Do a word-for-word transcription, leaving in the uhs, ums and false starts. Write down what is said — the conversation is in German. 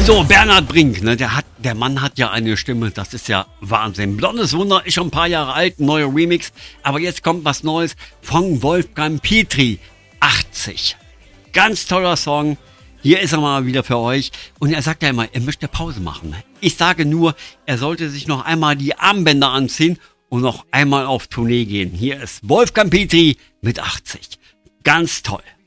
So, Bernhard Brink, ne, der hat, der Mann hat ja eine Stimme, das ist ja Wahnsinn. Blondes Wunder ist schon ein paar Jahre alt, neuer Remix, aber jetzt kommt was Neues von Wolfgang Petri, achtzig. Ganz toller Song, hier ist er mal wieder für euch und er sagt ja immer, er möchte Pause machen. Ich sage nur, er sollte sich noch einmal die Armbänder anziehen und noch einmal auf Tournee gehen. Hier ist Wolfgang Petri mit achtzig. Ganz toll.